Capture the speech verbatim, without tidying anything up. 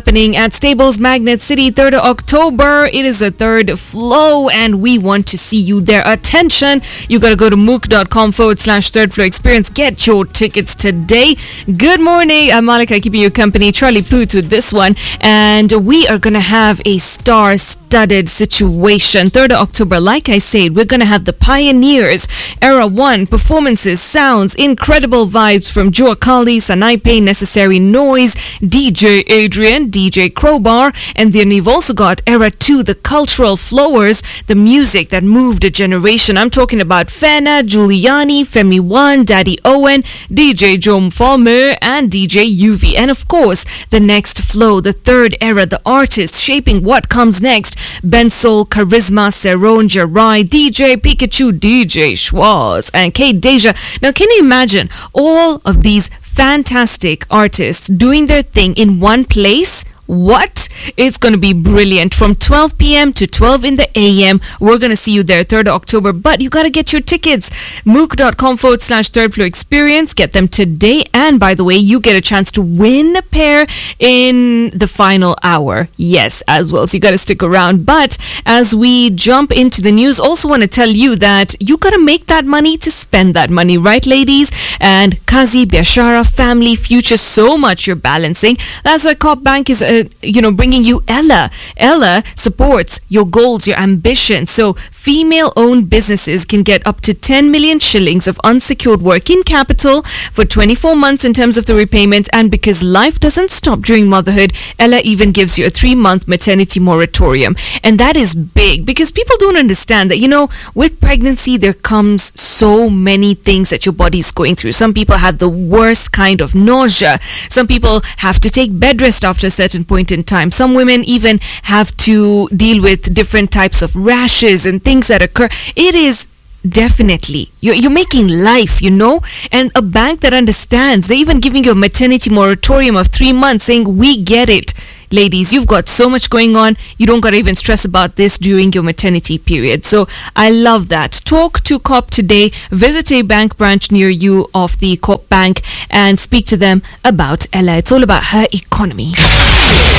happening at Stables Magnet City, third of October. It is the third flow and we want to see you there. Attention, you got to go to mook.com forward slash third flow experience. Get your tickets today. Good morning. I'm Malika keeping you company. Charlie Puth with this one. And we are going to have a star-studded situation. third of October, like I said, we're going to have the Pioneers, Era One, performances, sounds, incredible vibes from Joe Akali, Sanaipe, Necessary Noise, D J Adrian, D J Crowbar, and then you've also got Era two, the cultural flowers, the music that moved a generation. I'm talking about Fena, Giuliani, Femi One, Daddy Owen, D J Jom Falmer, and D J U V. And of course, the next flow, the third era, the artists shaping what comes next. Bensol, Charisma, Seron, Jarai, D J Pikachu, D J Schwarz, and Kate Deja. Now, can you imagine all of these fantastic artists doing their thing in one place? What? It's going to be brilliant. From twelve p.m. to twelve in the a m. We're going to see you there third of October. But you got to get your tickets. Mook.com forward slash third floor experience. Get them today. And by the way, you get a chance to win a pair in the final hour. Yes, as well. So you got to stick around. But as we jump into the news, also want to tell you that you got to make that money to spend that money. Right, ladies? And Kazi, Biashara, family, future, so much you're balancing. That's why Coop Bank is uh, you know, bringing you Ella. Ella supports your goals, your ambitions. So female-owned businesses can get up to ten million shillings of unsecured working capital for twenty-four months in terms of the repayment. And because life doesn't stop during motherhood, Ella even gives you a three-month maternity moratorium. And that is big because people don't understand that, you know, with pregnancy, there comes so many things that your body's going through. Some people have the worst kind of nausea. Some people have to take bed rest after a certain point in time. Some women even have to deal with different types of rashes and things that occur. It is definitely, you're, you're making life, you know, and a bank that understands. They're even giving you a maternity moratorium of three months saying, we get it. Ladies, you've got so much going on. You don't got to even stress about this during your maternity period. So I love that. Talk to Coop today. Visit a bank branch near you of the Coop Bank and speak to them about Ella. It's all about her economy.